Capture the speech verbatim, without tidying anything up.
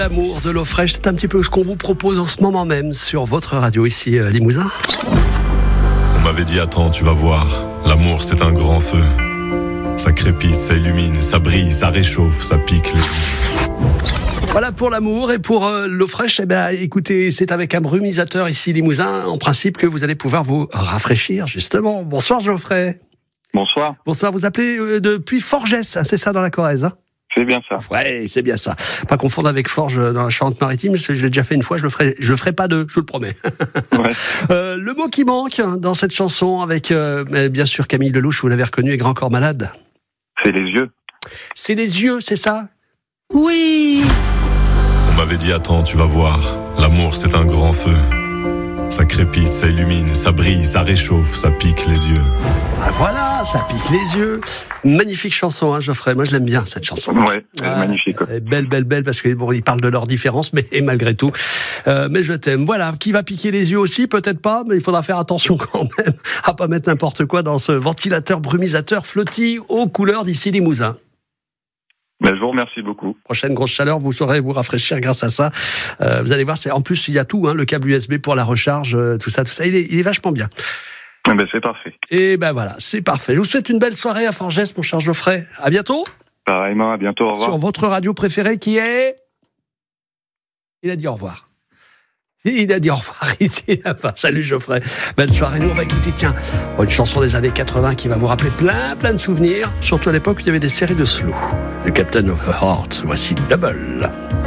l'amour, de l'eau fraîche, c'est un petit peu ce qu'on vous propose en ce moment même sur votre radio ici à Limousin. On m'avait dit attends, tu vas voir, l'amour c'est un grand feu. Ça crépite, ça illumine, ça brille, ça réchauffe, ça pique les... Voilà pour l'amour et pour euh, l'eau fraîche, eh ben, écoutez, c'est avec un brumisateur ici Limousin, en principe, que vous allez pouvoir vous rafraîchir justement. Bonsoir Geoffrey. Bonsoir. Bonsoir, vous appelez euh, depuis Forgès, c'est ça dans la Corrèze, hein? C'est bien ça. Ouais, c'est bien ça. Pas confondre avec Forges dans la Charente-Maritime, parce que je l'ai déjà fait une fois, je le ferai, je le ferai pas deux, je vous le promets. Ouais. euh, le mot qui manque dans cette chanson avec, euh, bien sûr, Camille Lelouch, vous l'avez reconnu, et Grand Corps Malade. C'est les yeux. C'est les yeux, c'est ça? Oui. On m'avait dit attends, tu vas voir, l'amour c'est un grand feu. Ça crépite, ça illumine, ça brille, ça réchauffe, ça pique les yeux. Ah, voilà, ça pique les yeux. Magnifique chanson, hein, Geoffrey. Moi, je l'aime bien, cette chanson. Ouais, c'est ah, magnifique. Belle, belle, belle, parce que bon, ils parlent de leurs différences, mais et malgré tout. Euh, mais je t'aime. Voilà, qui va piquer les yeux aussi, peut-être pas, mais il faudra faire attention quand même à pas mettre n'importe quoi dans ce ventilateur brumisateur flotti aux couleurs d'ici Limousin. Ben, je vous remercie beaucoup. Prochaine grosse chaleur, vous saurez vous rafraîchir grâce à ça. Euh, vous allez voir, c'est en plus il y a tout, hein, le câble U S B pour la recharge, euh, tout ça, tout ça. Il est, il est vachement bien. Ben, c'est parfait. Et ben voilà, c'est parfait. Je vous souhaite une belle soirée à Forgès, mon cher Geoffrey. À bientôt. Pareillement, à bientôt. Au revoir. Sur votre radio préférée qui est... Il a dit au revoir. Il a dit au revoir ici, là-bas. Salut Geoffrey. Belle soirée. Nous, on va écouter, tiens, une chanson des années quatre-vingts qui va vous rappeler plein, plein de souvenirs. Surtout à l'époque où il y avait des séries de slow. Le Captain of the Heart. Voici Double.